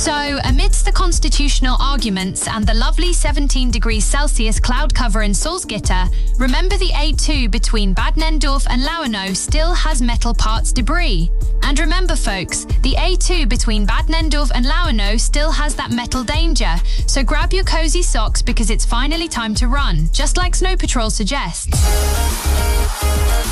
So, amidst the constitutional arguments and the lovely 17 degrees Celsius cloud cover in Salzgitter, remember the A2 between Bad Nendorf and Lauenow still has metal parts debris. And remember folks, the A2 between Bad Nendorf and Lauenow still has that metal danger, so grab your cozy socks because it's finally time to run, just like Snow Patrol suggests.